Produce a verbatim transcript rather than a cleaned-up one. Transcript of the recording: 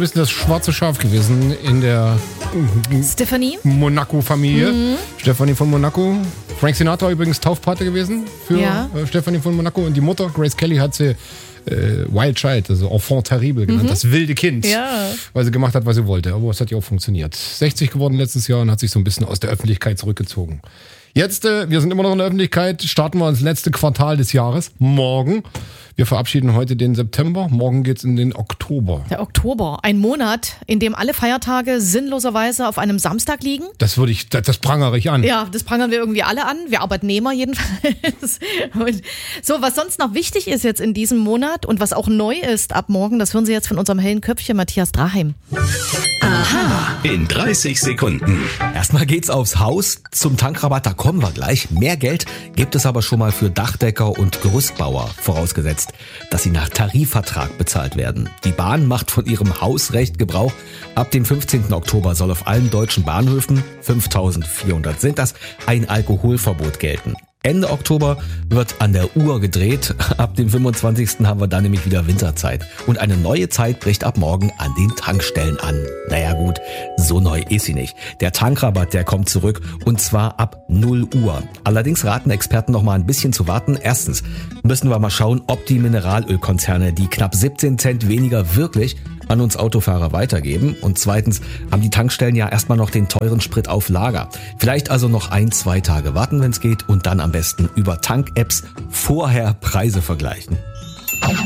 bisschen das schwarze Schaf gewesen in der Stephanie Monaco-Familie. Mhm. Stephanie von Monaco. Frank Sinatra übrigens Taufpate gewesen für Ja. äh, Stephanie von Monaco. Und die Mutter, Grace Kelly, hat sie äh, Wild Child, also Enfant terrible genannt, Mhm. das wilde Kind. Ja. Weil sie gemacht hat, was sie wollte. Aber es hat ja auch funktioniert. sechzig geworden letztes Jahr und hat sich so ein bisschen aus der Öffentlichkeit zurückgezogen. Jetzt, äh, wir sind immer noch in der Öffentlichkeit, starten wir ins letzte Quartal des Jahres. Morgen. Wir verabschieden heute den September. Morgen geht's in den Oktober. Der Oktober, ein Monat, in dem alle Feiertage sinnloserweise auf einem Samstag liegen. Das würde ich, das, das prangere ich an. Ja, das prangern wir irgendwie alle an, wir Arbeitnehmer jedenfalls. Und so, was sonst noch wichtig ist jetzt in diesem Monat und was auch neu ist ab morgen, das hören Sie jetzt von unserem hellen Köpfchen Matthias Draheim. In dreißig Sekunden. Erstmal geht's aufs Haus. Zum Tankrabatt, da kommen wir gleich. Mehr Geld gibt es aber schon mal für Dachdecker und Gerüstbauer, vorausgesetzt, dass sie nach Tarifvertrag bezahlt werden. Die Bahn macht von ihrem Hausrecht Gebrauch. Ab dem fünfzehnten Oktober soll auf allen deutschen Bahnhöfen, fünftausendvierhundert sind das, ein Alkoholverbot gelten. Ende Oktober wird an der Uhr gedreht. Ab dem fünfundzwanzigsten haben wir dann nämlich wieder Winterzeit. Und eine neue Zeit bricht ab morgen an den Tankstellen an. Naja gut, so neu ist sie nicht. Der Tankrabatt, der kommt zurück und zwar ab null Uhr. Allerdings raten Experten noch mal ein bisschen zu warten. Erstens müssen wir mal schauen, ob die Mineralölkonzerne die knapp siebzehn Cent weniger wirklich an uns Autofahrer weitergeben. Und zweitens haben die Tankstellen ja erstmal noch den teuren Sprit auf Lager. Vielleicht also noch ein, zwei Tage warten, wenn es geht und dann am besten über Tank-Apps vorher Preise vergleichen.